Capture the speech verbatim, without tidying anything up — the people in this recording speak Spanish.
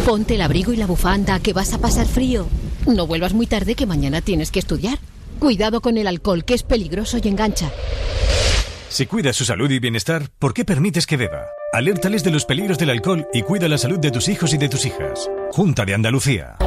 Ponte el abrigo y la bufanda, que vas a pasar frío. No vuelvas muy tarde, que mañana tienes que estudiar. Cuidado con el alcohol, que es peligroso y engancha. Si cuidas su salud y bienestar, ¿por qué permites que beba? Alértales de los peligros del alcohol y cuida la salud de tus hijos y de tus hijas. Junta de Andalucía.